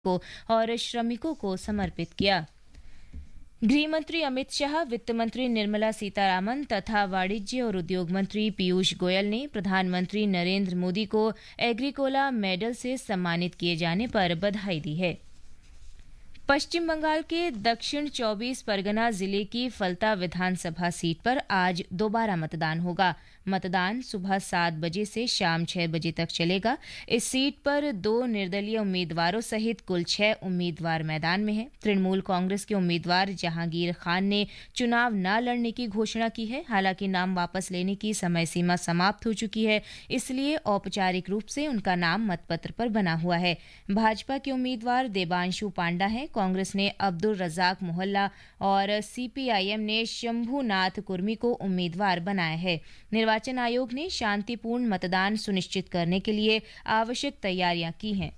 को और श्रमिकों को समर्पित किया। गृह मंत्री अमित शाह, वित्त मंत्री निर्मला सीतारामन तथा वाणिज्य और उद्योग मंत्री पीयूष गोयल ने प्रधानमंत्री नरेंद्र मोदी को एग्रीकोला मेडल से सम्मानित किए जाने पर बधाई दी है। पश्चिम बंगाल के दक्षिण 24 परगना जिले की फलता विधानसभा सीट पर आज दोबारा मतदान होगा। मतदान सुबह 7 बजे से शाम 6 बजे तक चलेगा। इस सीट पर 2 निर्दलीय उम्मीदवारों सहित कुल 6 उम्मीदवार मैदान में हैं। तृणमूल कांग्रेस के उम्मीदवार जहांगीर खान ने चुनाव न लड़ने की घोषणा की है। हालांकि नाम वापस लेने की समय सीमा समाप्त हो चुकी है, इसलिए औपचारिक रूप से उनका नाम मतपत्र पर बना हुआ है। भाजपा के उम्मीदवार देबांशु पांडा हैं। कांग्रेस ने अब्दुल रजाक मोहल्ला और सीपीआईएम ने शंभुनाथ कुर्मी को उम्मीदवार बनाया है। निर्वाचन आयोग ने शांतिपूर्ण मतदान सुनिश्चित करने के लिए आवश्यक तैयारियां की हैं।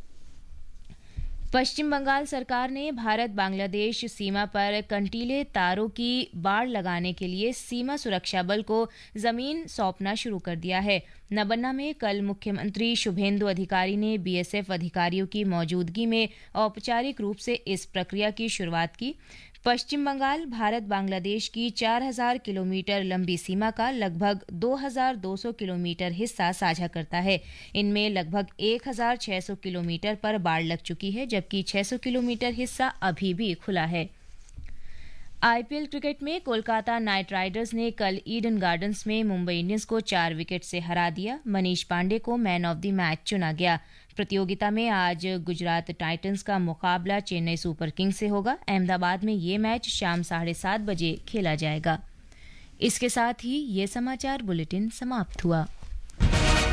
पश्चिम बंगाल सरकार ने भारत बांग्लादेश सीमा पर कंटीले तारों की बाड़ लगाने के लिए सीमा सुरक्षा बल को जमीन सौंपना शुरू कर दिया है। नबन्ना में कल मुख्यमंत्री शुभेंदु अधिकारी ने बीएसएफ अधिकारियों की मौजूदगी में औपचारिक रूप से इस प्रक्रिया की शुरुआत की। पश्चिम बंगाल भारत बांग्लादेश की 4000 किलोमीटर लंबी सीमा का लगभग 2200 किलोमीटर हिस्सा साझा करता है। इनमें लगभग 1600 किलोमीटर पर बाड़ लग चुकी है, जबकि 600 किलोमीटर हिस्सा अभी भी खुला है। आईपीएल क्रिकेट में कोलकाता नाइट राइडर्स ने कल ईडन गार्डन्स में मुंबई इंडियंस को 4 विकेट से हरा दिया। मनीष पांडे को मैन ऑफ द मैच चुना गया। प्रतियोगिता में आज गुजरात टाइटंस का मुकाबला चेन्नई सुपर किंग्स से होगा। अहमदाबाद में ये मैच शाम 7:30 बजे खेला जाएगा। इसके साथ ही ये समाचार बुलेटिन समाप्त हुआ।